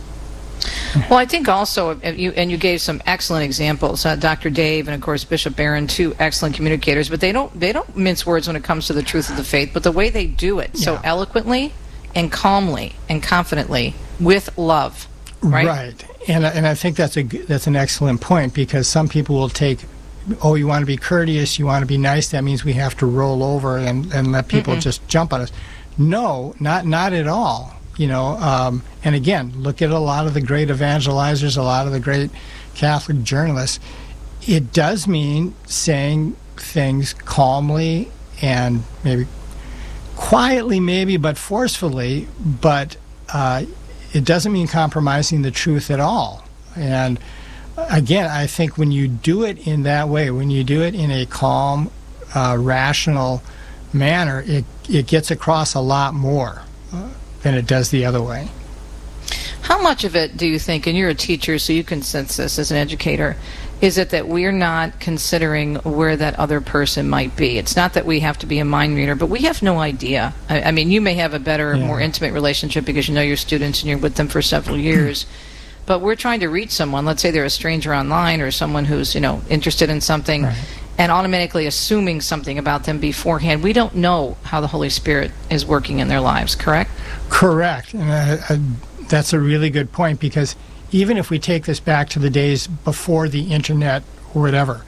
Well, I think also, if you, and you gave some excellent examples, uh, Doctor Dave and of course Bishop Barron, two excellent communicators, but they don't they don't mince words when it comes to the truth of the faith. But the way they do it so Yeah. eloquently and calmly and confidently with love, right? Right, and and I think that's a g- that's an excellent point, because some people will take, oh, you want to be courteous, you want to be nice, that means we have to roll over and, and let people Mm-mm. just jump on us. No, not not at all. You know, um, and again, look at a lot of the great evangelizers, a lot of the great Catholic journalists. It does mean saying things calmly and maybe quietly, maybe, but forcefully. But uh, it doesn't mean compromising the truth at all. And again, I think when you do it in that way, when you do it in a calm, uh, rational manner, it it gets across a lot more uh, than it does the other way. How much of it do you think, and you're a teacher, so you can sense this as an educator, is it that we're not considering where that other person might be? It's not that we have to be a mind reader, but we have no idea. I, I mean, you may have a better, Yeah. more intimate relationship because you know your students and you're with them for several years. But we're trying to reach someone, let's say they're a stranger online or someone who's, you know, interested in something, Right. and automatically assuming something about them beforehand. We don't know how the Holy Spirit is working in their lives, correct? Correct. And uh, uh, that's a really good point, because even if we take this back to the days before the internet or whatever,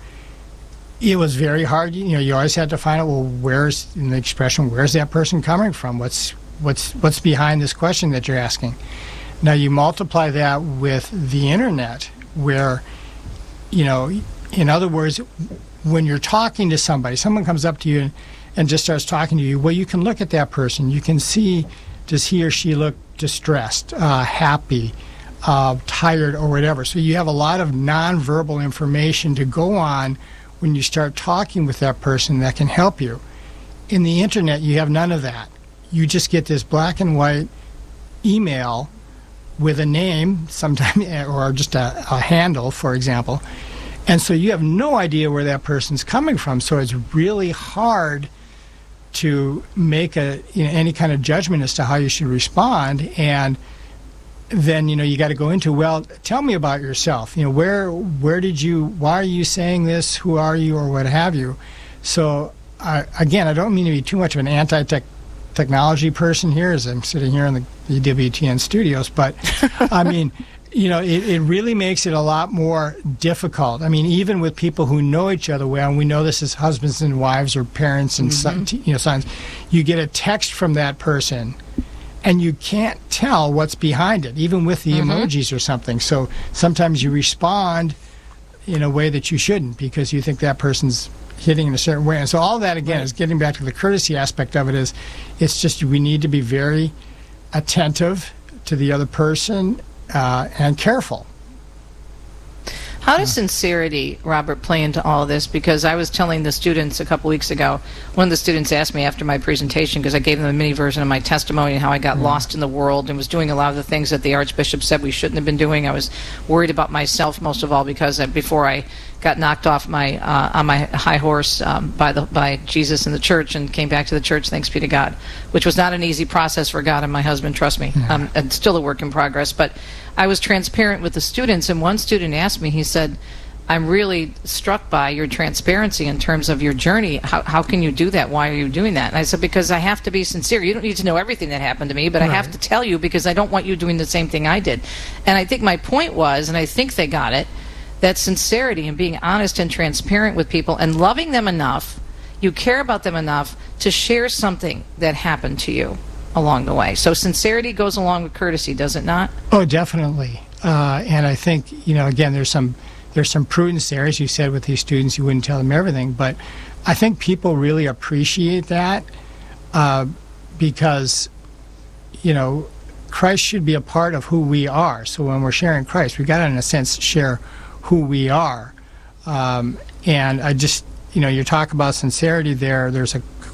it was very hard. You know, you always had to find out, well, where's, in the expression, where's that person coming from? What's what's what's behind this question that you're asking? Now you multiply that with the internet, where, you know, in other words, when you're talking to somebody, someone comes up to you and, and just starts talking to you, well, you can look at that person. You can see, does he or she look distressed, uh, happy, uh, tired, or whatever. So you have a lot of nonverbal information to go on when you start talking with that person that can help you. In the internet, you have none of that. You just get this black and white email with a name, sometimes, or just a, a handle, for example. And so you have no idea where that person's coming from. So it's really hard to make a you know, any kind of judgment as to how you should respond. And then, you know, you got to go into, well, tell me about yourself. You know, where where did you, why are you saying this? Who are you, or what have you? So I, again, I don't mean to be too much of an anti-tech technology person here as I'm sitting here in the, the W T N studios, but I mean, you know, it, it really makes it a lot more difficult. I mean, even with people who know each other well, and we know this as husbands and wives or parents and son, Mm-hmm. you know, sons, you get a text from that person and you can't tell what's behind it, even with the Mm-hmm. emojis or something. So sometimes you respond in a way that you shouldn't because you think that person's hitting in a certain way. And so all that, again, Right. is getting back to the courtesy aspect of it. Is it's just we need to be very attentive to the other person uh, and careful. How does sincerity, Robert, play into all of this? Because I was telling the students a couple weeks ago, one of the students asked me after my presentation, because I gave them a mini version of my testimony and how I got lost in the world and was doing a lot of the things that the Archbishop said we shouldn't have been doing. I was worried about myself most of all, because I, before I got knocked off my uh, on my high horse um, by the by Jesus and the church and came back to the church, thanks be to God, which was not an easy process for God and my husband, trust me. Um, it's still a work in progress, but I was transparent with the students, and one student asked me, he said, I'm really struck by your transparency in terms of your journey. How, how can you do that? Why are you doing that? And I said, because I have to be sincere. You don't need to know everything that happened to me, but I have to tell you because I don't want you doing the same thing I did. And I think my point was, and I think they got it, that sincerity and being honest and transparent with people and loving them enough, you care about them enough to share something that happened to you along the way. So sincerity goes along with courtesy, does it not? Oh, definitely. Uh, and I think, you know, again, there's some there's some prudence there, as you said, with these students. You wouldn't tell them everything, but I think people really appreciate that uh, because, you know, Christ should be a part of who we are. So when we're sharing Christ, we've got to, in a sense, share who we are. Um, and I just, you know, you talk about sincerity there. There's a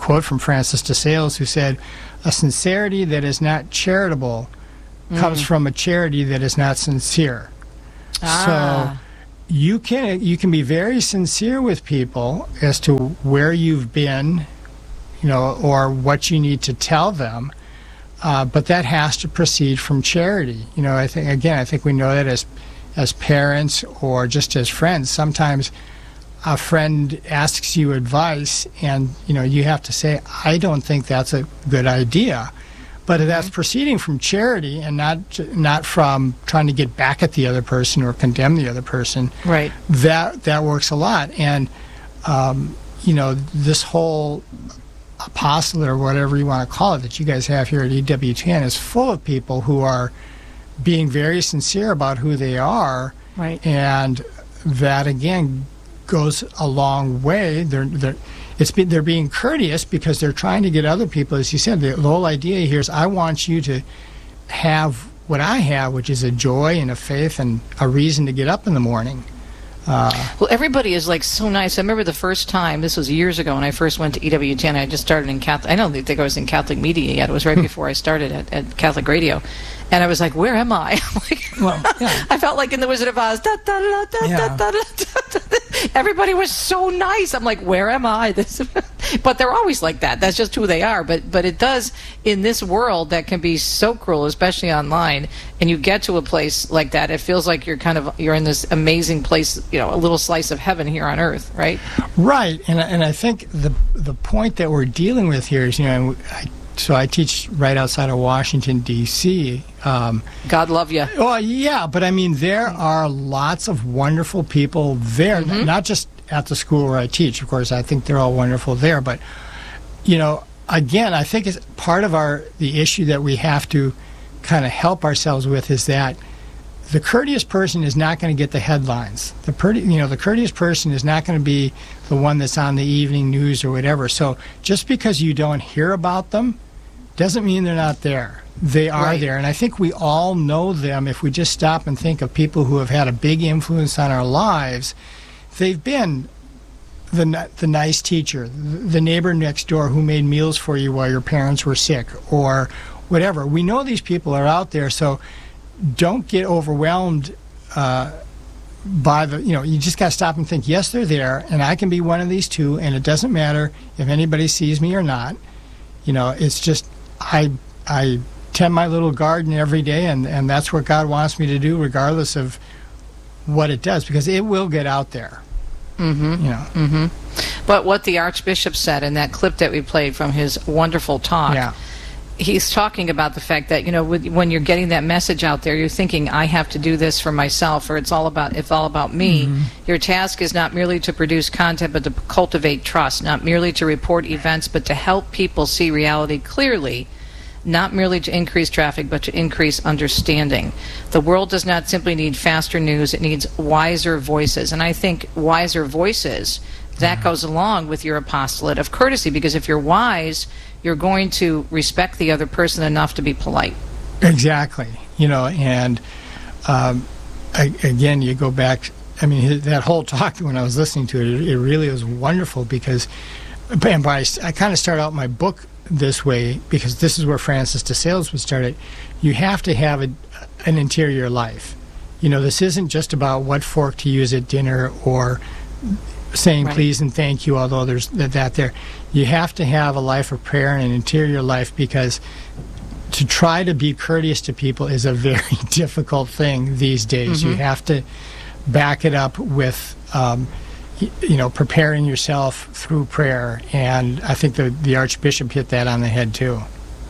quote from Francis de Sales, who said, "A sincerity that is not charitable comes Mm. from a charity that is not sincere." Ah. So you can you can be very sincere with people as to where you've been, you know, or what you need to tell them, uh, but that has to proceed from charity. You know, I think again, I think we know that as as parents or just as friends. Sometimes a friend asks you advice, and you know you have to say, "I don't think that's a good idea." But that's proceeding from charity and not not from trying to get back at the other person or condemn the other person. Right. That that works a lot. And um, you know, this whole apostolate or whatever you want to call it that you guys have here at E W T N is full of people who are being very sincere about who they are. Right. And that again goes a long way. They're they're It's be, they're being courteous because they're trying to get other people, as you said, the, the whole idea here is I want you to have what I have, which is a joy and a faith and a reason to get up in the morning. Uh, Well, everybody is like so nice. I remember the first time, this was years ago when I first went to E W T N. I just started in Catholic, I don't think I was in Catholic media yet. It was right before I started at, at Catholic radio. And I was like, where am I? like, well, yeah. I felt like in The Wizard of Oz. Da, da, da, da, Yeah. da, da, da, da. Everybody was so nice. I'm like, where am I? This, but they're always like that. That's just who they are. But but it does, in this world that can be so cruel, especially online, and you get to a place like that, it feels like you're kind of, you're in this amazing place, you know, a little slice of heaven here on earth, right? Right, and and I think the the point that we're dealing with here is, you know, I, so I teach right outside of Washington D C Um, God love you. Oh yeah, but I mean there are lots of wonderful people there, Mm-hmm. not just at the school where I teach. Of course, I think they're all wonderful there, but you know, again, I think it's part of our the issue that we have to kind of help ourselves with is that the courteous person is not going to get the headlines. The pretty, you know, the courteous person is not going to be the one that's on the evening news or whatever. So just because you don't hear about them doesn't mean they're not there. They are Right. there, and I think we all know them if we just stop and think of people who have had a big influence on our lives. They've been the ni- the nice teacher, th- the neighbor next door who made meals for you while your parents were sick, or whatever. We know these people are out there, so don't get overwhelmed uh, by the, you know, you just got to stop and think, yes, they're there, and I can be one of these too, and it doesn't matter if anybody sees me or not. You know, it's just, I I tend my little garden every day, and, and that's what God wants me to do, regardless of what it does, because it will get out there. Mm-hmm. You know. Mm-hmm. But what the Archbishop said in that clip that we played from his wonderful talk, Yeah. he's talking about the fact that, you know, with, when you're getting that message out there, you're thinking, I have to do this for myself, or it's all about it's all about me. Mhm. Your task is not merely to produce content, but to cultivate trust, not merely to report events, but to help people see reality clearly, not merely to increase traffic, but to increase understanding. The world does not simply need faster news, it needs wiser voices. And I think wiser voices, that goes along with your apostolate of courtesy, because if you're wise, you're going to respect the other person enough to be polite. Exactly. You know, and um, I, again, you go back, I mean, his, that whole talk, when I was listening to it, it, it really was wonderful because, and by, I kind of start out my book this way because this is where Francis de Sales would start it. You have to have a, an interior life. You know, this isn't just about what fork to use at dinner or saying Right. please and thank you, although there's that, that there. You have to have a life of prayer and an interior life, because to try to be courteous to people is a very difficult thing these days. You Mhm. have to back it up with, um, y- you know, preparing yourself through prayer, and I think the the Archbishop hit that on the head too.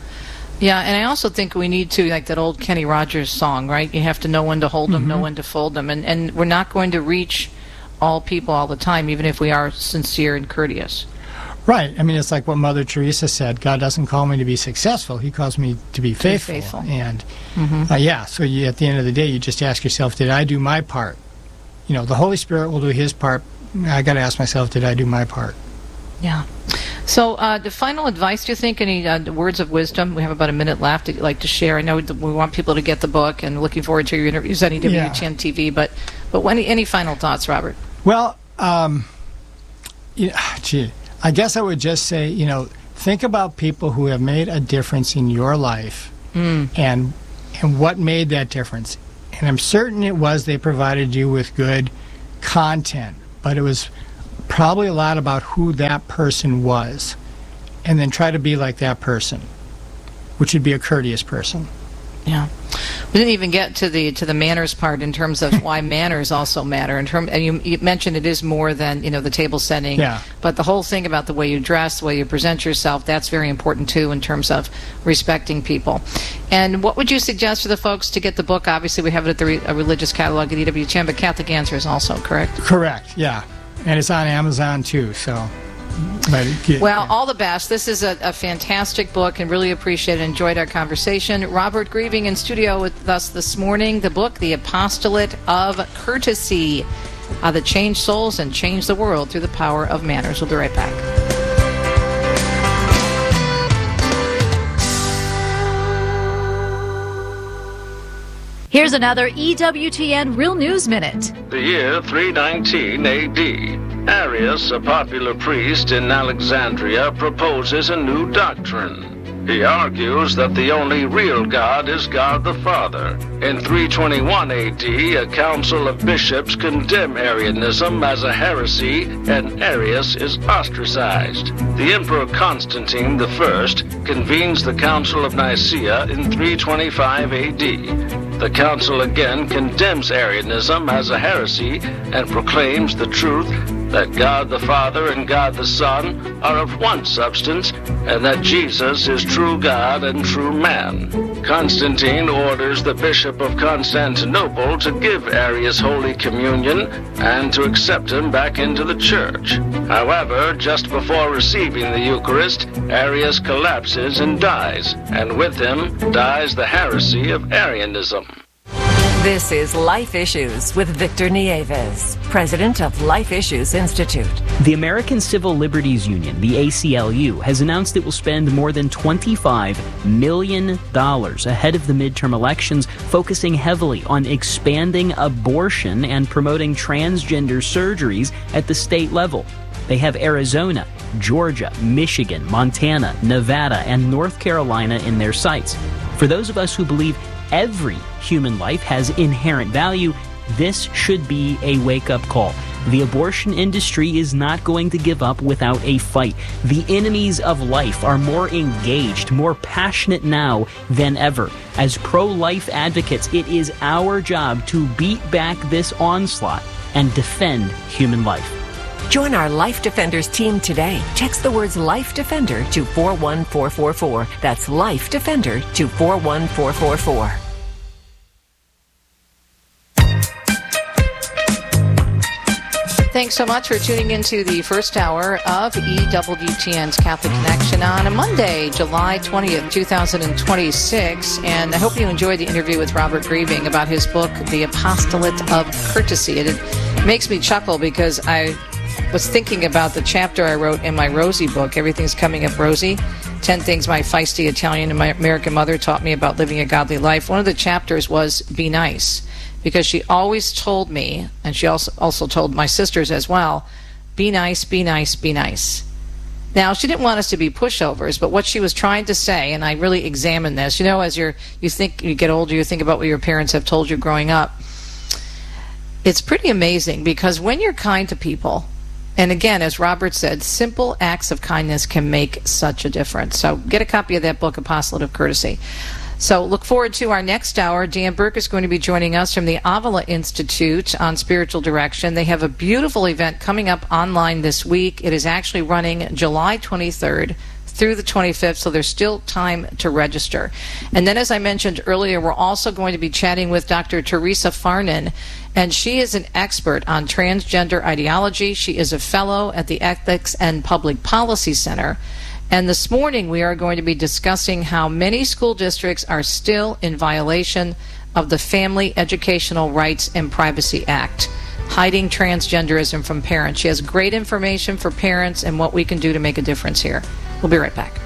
Yeah, and I also think we need to, like that old Kenny Rogers song, right? You have to know when to hold them, know Mhm. when to fold them. And, and we're not going to reach all people all the time, even if we are sincere and courteous. Right. I mean, it's like what Mother Teresa said. God doesn't call me to be successful. He calls me to be faithful. faithful. And Mhm. uh, yeah, so you, at the end of the day, you just ask yourself, did I do my part? You know, the Holy Spirit will do his part. I got to ask myself, did I do my part? Yeah. So, uh, the final advice, do you think, any uh, words of wisdom? We have about a minute left that you'd like to share. I know that we want people to get the book, and looking forward to your interviews on E W T N T V, but, but any, any final thoughts, Robert? Well, um, you know, gee, I guess I would just say, you know, think about people who have made a difference in your life mm. and and what made that difference. And I'm certain it was they provided you with good content, but it was probably a lot about who that person was. And then try to be like that person, which would be a courteous person. Yeah. We didn't even get to the to the manners part in terms of why manners also matter. In term, and you, you mentioned it is more than, you know, the table setting. Yeah. But the whole thing about the way you dress, the way you present yourself, that's very important too in terms of respecting people. And what would you suggest for the folks to get the book? Obviously, we have it at the Re- a religious catalog at E W T N, but Catholic Answers also, correct? Correct. Yeah, and it's on Amazon too. So. Get, well, yeah. all the best. This is a, a fantastic book and really appreciate it. Enjoyed our conversation. Robert Grieving in studio with us this morning. The book, The Apostolate of Courtesy, uh, that changed souls and changed the world through the power of manners. We'll be right back. Here's another E W T N Real News Minute. The year three nineteen A D. Arius, a popular priest in Alexandria, proposes a new doctrine. He argues that the only real God is God the Father. In three twenty-one A D, a council of bishops condemn Arianism as a heresy, and Arius is ostracized. The Emperor Constantine the First convenes the Council of Nicaea in three twenty-five A D. The council again condemns Arianism as a heresy and proclaims the truth that God the Father and God the Son are of one substance, and that Jesus is true God and true man. Constantine orders the Bishop of Constantinople to give Arius Holy Communion and to accept him back into the church. However, just before receiving the Eucharist, Arius collapses and dies, and with him dies the heresy of Arianism. This is Life Issues with Victor Nieves, president of Life Issues Institute. The American Civil Liberties Union, the A C L U, has announced it will spend more than twenty-five million dollars ahead of the midterm elections, focusing heavily on expanding abortion and promoting transgender surgeries at the state level. They have Arizona, Georgia, Michigan, Montana, Nevada, and North Carolina in their sights. For those of us who believe every human life has inherent value, this should be a wake-up call. The abortion industry is not going to give up without a fight. The enemies of life are more engaged, more passionate now than ever. As pro-life advocates, it is our job to beat back this onslaught and defend human life. Join our Life Defenders team today. Text the words Life Defender to four one four four four. That's Life Defender to four one four four four. Thanks so much for tuning into the first hour of E W T N's Catholic Connection on a Monday, July twentieth, twenty twenty-six. And I hope you enjoyed the interview with Robert Grieving about his book, The Apostolate of Courtesy. And it makes me chuckle because I was thinking about the chapter I wrote in my Rosie book, Everything's Coming Up Rosie, ten Things My Feisty Italian and My American Mother Taught Me About Living a Godly Life. One of the chapters was Be Nice, because she always told me, and she also, also told my sisters as well, be nice, be nice, be nice. Now, she didn't want us to be pushovers, but what she was trying to say, and I really examined this, you know, as you're, you think, you get older, you think about what your parents have told you growing up. It's pretty amazing, because when you're kind to people, and again, as Robert said, simple acts of kindness can make such a difference. So get a copy of that book, Apostolate of Courtesy. So look forward to our next hour. Dan Burke is going to be joining us from the Avila Institute on Spiritual Direction. They have a beautiful event coming up online this week. It is actually running July twenty-third through the twenty-fifth, so there's still time to register. And then, as I mentioned earlier, we're also going to be chatting with Doctor Teresa Farnan, and she is an expert on transgender ideology. She is a fellow at the Ethics and Public Policy Center. And this morning we are going to be discussing how many school districts are still in violation of the Family Educational Rights and Privacy Act, hiding transgenderism from parents. She has great information for parents and what we can do to make a difference here. We'll be right back.